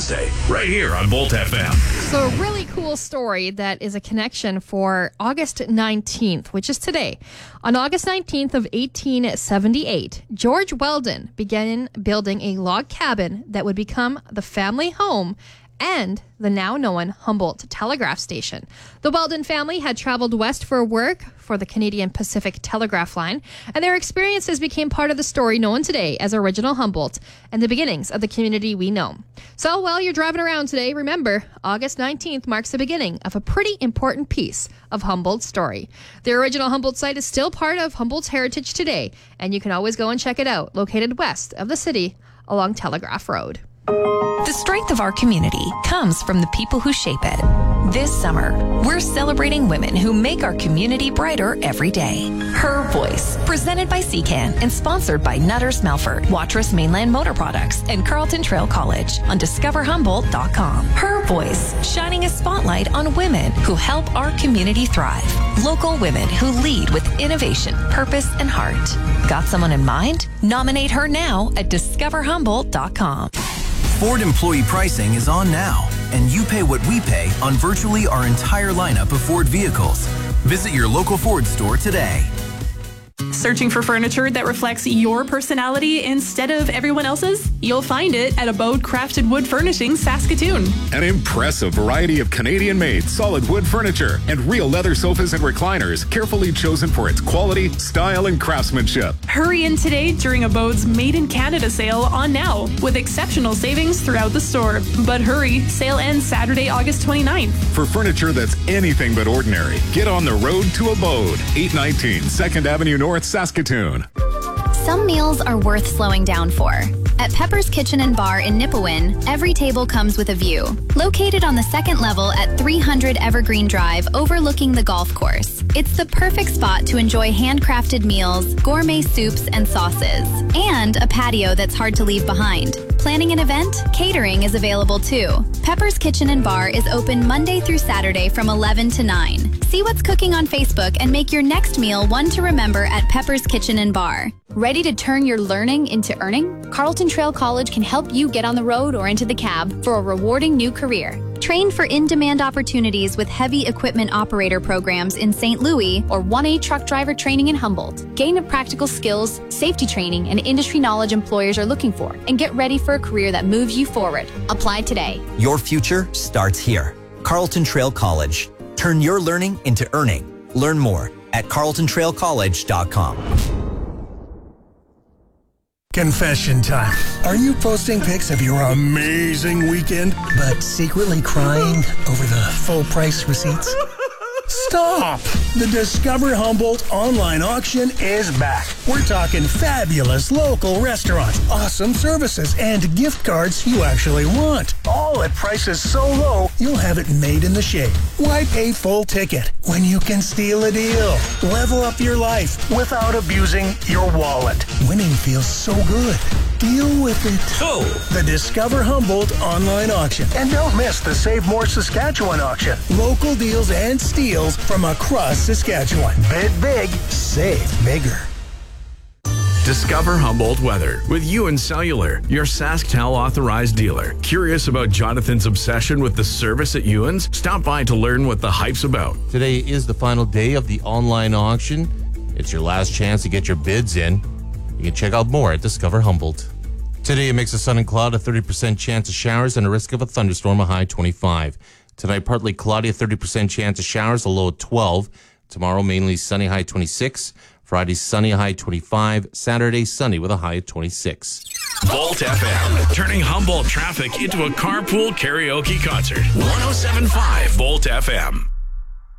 Wednesday, right here on Volt FM. So a really cool story that is a connection for August 19th, which is today. On August 19th of 1878, George Weldon began building a log cabin that would become the family home and the now known Humboldt Telegraph Station. The Weldon family had traveled west for work for the Canadian Pacific Telegraph Line, and their experiences became part of the story known today as Original Humboldt and the beginnings of the community we know. So while you're driving around today, remember, August 19th marks the beginning of a pretty important piece of Humboldt's story. The original Humboldt site is still part of Humboldt's heritage today, and you can always go and check it out, located west of the city along Telegraph Road. The strength of our community comes from the people who shape it. This summer, we're celebrating women who make our community brighter every day. Her Voice, presented by CCAN and sponsored by Nutters Melford, Watrous Mainland Motor Products, and Carleton Trail College on discoverhumboldt.com. Her Voice, shining a spotlight on women who help our community thrive. Local women who lead with innovation, purpose, and heart. Got someone in mind? Nominate her now at discoverhumboldt.com. Ford employee pricing is on now, and you pay what we pay on virtually our entire lineup of Ford vehicles. Visit your local Ford store today. Searching for furniture that reflects your personality instead of everyone else's? You'll find it at Abode Crafted Wood Furnishings, Saskatoon. An impressive variety of Canadian-made solid wood furniture and real leather sofas and recliners, carefully chosen for its quality, style, and craftsmanship. Hurry in today during Abode's Made in Canada sale on now, with exceptional savings throughout the store. But hurry, sale ends Saturday, August 29th. For furniture that's anything but ordinary, get on the road to Abode, 819 2nd Avenue North, Saskatoon. Some meals are worth slowing down for. At Pepper's Kitchen and Bar in Nipawin, every table comes with a view. Located on the second level at 300 Evergreen Drive overlooking the golf course, it's the perfect spot to enjoy handcrafted meals, gourmet soups and sauces, and a patio that's hard to leave behind. Planning an event? Catering is available too. Pepper's Kitchen and Bar is open Monday through Saturday from 11 to 9. See what's cooking on Facebook and make your next meal one to remember at Pepper's Kitchen and Bar. Ready to turn your learning into earning? Carleton Trail College can help you get on the road or into the cab for a rewarding new career. Train for in-demand opportunities with heavy equipment operator programs in St. Louis or 1A truck driver training in Humboldt. Gain the practical skills, safety training, and industry knowledge employers are looking for, and get ready for a career that moves you forward. Apply today. Your future starts here. Carleton Trail College. Turn your learning into earning. Learn more at carletontrailcollege.com. Confession time. Are you posting pics of your amazing weekend, but secretly crying over the full price receipts? Stop! The Discover Humboldt online auction is back. We're talking fabulous local restaurants, awesome services, and gift cards you actually want. All at prices so low, you'll have it made in the shade. Why pay full ticket when you can steal a deal? Level up your life without abusing your wallet. Winning feels so good. Deal with it. Oh! The Discover Humboldt online auction. And don't miss the Save More Saskatchewan auction. Local deals and steals from across Saskatchewan. Bid big, save bigger. Discover Humboldt weather with Ewan Cellular, your SaskTel authorized dealer. Curious about Jonathan's obsession with the service at Ewan's? Stop by to learn what the hype's about. Today is the final day of the online auction. It's your last chance to get your bids in. You can check out more at Discover Humboldt. Today, a mix of sun and cloud, a 30% chance of showers, and a risk of a thunderstorm, a high 25. Tonight, partly cloudy, a 30% chance of showers, a low of 12. Tomorrow, mainly sunny, high 26. Friday, sunny, high 25. Saturday, sunny with a high of 26. Volt FM, turning Humboldt traffic into a carpool karaoke concert. 107.5 Volt FM.